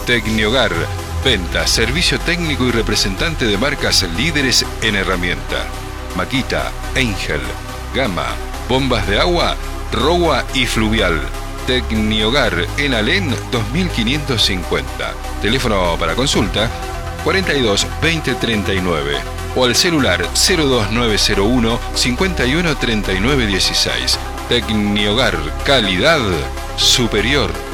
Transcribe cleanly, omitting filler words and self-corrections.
Tecniogar, venta, servicio técnico y representante de marcas líderes en herramienta. Makita, Angel, Gama, bombas de agua, Rowa y Fluvial. Tecniogar en Alén 2550. Teléfono para consulta 42 20 39 o al celular 02901 51 39 16. Tecniogar, calidad superior.